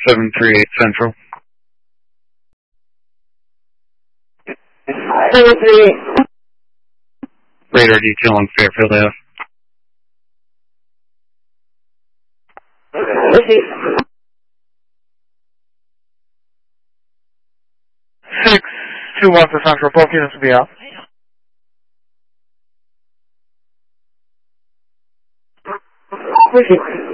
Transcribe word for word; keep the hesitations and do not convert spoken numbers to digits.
seven three eight Central. seven three eight. Radar detail on Fairfield Ave. six two one for Central. Both units will be out. Pushing.